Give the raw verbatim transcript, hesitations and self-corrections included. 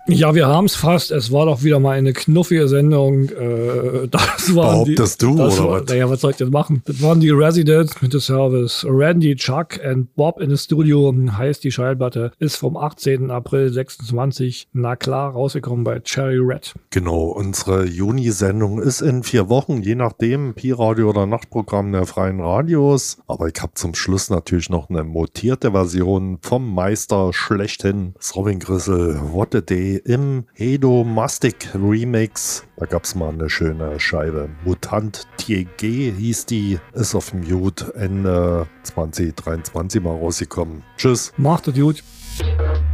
Ja, wir haben es fast. Es war doch wieder mal eine knuffige Sendung. Äh, das waren Behauptest die, du, das oder war, was? Naja, was soll ich jetzt machen? Das waren die Residents mit dem Service. Randy, Chuck und Bob in the Studio. Heißt, die Schallplatte ist vom achtzehnten April sechsundzwanzig. Na klar, rausgekommen bei Cherry Red. Genau, unsere Juni-Sendung ist in vier Wochen, je nachdem, Pi-Radio oder Nachtprogramm der Freien Radios. Aber ich habe zum Schluss natürlich noch eine mutierte Version vom Meister schlechthin, das Robin Grissel, What a Day im Hedomastic Remix. Da gab es mal eine schöne Scheibe. Mutant T G hieß die, ist auf dem Mute Ende zwanzig dreiundzwanzig mal rausgekommen. Tschüss. Macht es gut.